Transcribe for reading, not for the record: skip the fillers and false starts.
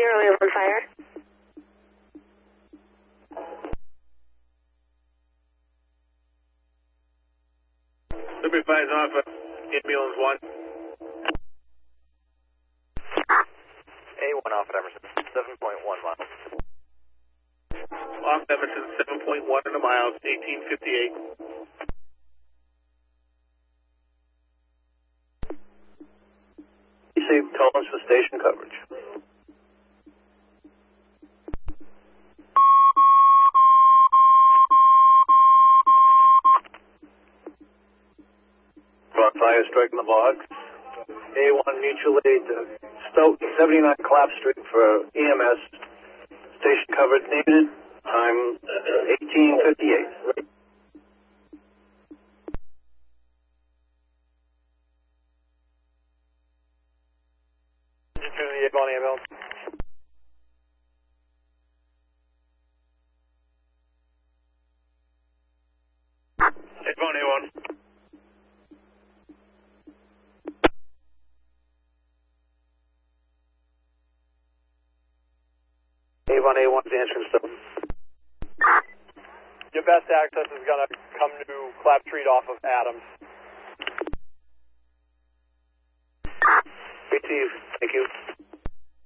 early on fire. Liberty 5 is off ambulance 1. A1 off at Emerson, 7.1 miles. Off Emerson, 7.1 in a mile, 1858. Receive tones for station coverage. Front fire striking the box. A1 mutual aid to Stoke 79 Clap Street for EMS. Station coverage needed. Time 1858. The Avon ambulance. Avon A1. Avon A1's answering stuff. Your best access is going to come to Clap Street off of Adams. Receive. Thank you.